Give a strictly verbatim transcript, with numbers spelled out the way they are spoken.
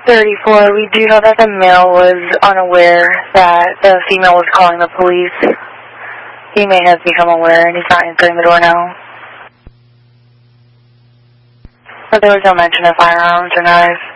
thirty-four, we do know that the male was unaware that the female was calling the police. He may have become aware and he's not answering the door now. But there was no mention of firearms or knives.